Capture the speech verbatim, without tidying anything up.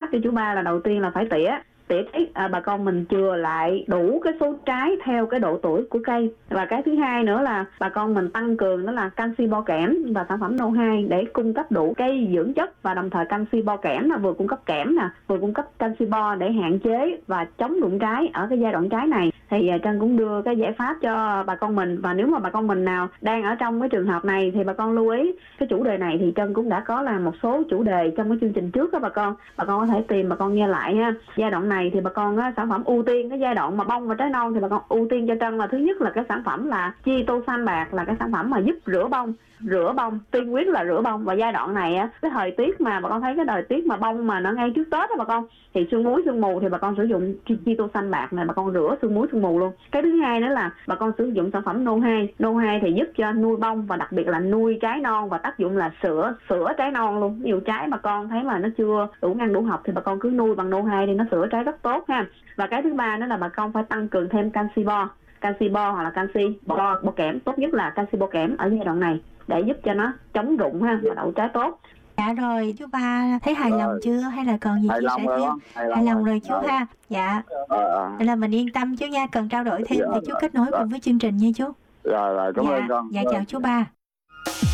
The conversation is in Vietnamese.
cho chú Ba là đầu tiên là phải tỉa tỉa cái à, bà con mình chừa lại đủ cái số trái theo cái độ tuổi của cây. Và cái thứ hai nữa là bà con mình tăng cường đó là canxi bo kẽm và sản phẩm nô hai để cung cấp đủ cái dưỡng chất, và đồng thời canxi bo kẽm là vừa cung cấp kẽm nè, vừa cung cấp canxi bo để hạn chế và chống rụng trái ở cái giai đoạn trái này. Thì Trân cũng đưa cái giải pháp cho bà con mình, và nếu mà bà con mình nào đang ở trong cái trường hợp này thì bà con lưu ý cái chủ đề này thì Trân cũng đã có làm một số chủ đề trong cái chương trình trước đó bà con. Bà con có thể tìm bà con nghe lại ha. Giai đoạn này thì bà con á, sản phẩm ưu tiên cái giai đoạn mà bông và trái non thì bà con ưu tiên cho Trân là thứ nhất là cái sản phẩm là chitosan bạc, là cái sản phẩm mà giúp rửa bông, rửa bông tiên quyết là rửa bông. Và giai đoạn này á, cái thời tiết mà bà con thấy cái thời tiết mà bông mà nó ngay trước Tết đó bà con, thì sương muối sương mù thì bà con sử dụng chitosan bạc này, bà con rửa sương muối sương mù luôn. Cái thứ hai nữa là bà con sử dụng sản phẩm nô hai. nô hai thì giúp cho nuôi bông và đặc biệt là nuôi trái non, và tác dụng là sữa sữa trái non luôn. Ví dụ trái bà con thấy mà nó chưa đủ năng đủ học thì bà con cứ nuôi bằng nô hai thì nó sữa trái rất tốt ha. Và cái thứ ba nữa là bà con phải tăng cường thêm canxi bo canxi bo hoặc là canxi bo, bo kẽm, tốt nhất là canxi bo kẽm ở giai đoạn này để giúp cho nó chống rụng ha và đậu trái tốt. Dạ rồi, chú Ba thấy hài lòng chưa hay là còn gì hài chia lòng sẻ rồi thêm? con, hài lòng Hài lòng rồi. rồi chú Rồi. ha. Dạ. Ờ, Vậy là mình yên tâm chú nha, cần trao đổi thêm Dạ, thì chú dạ. kết nối Dạ. cùng với chương trình nha chú. rồi rồi cảm Dạ, ơn con. dạ chào chú Ba.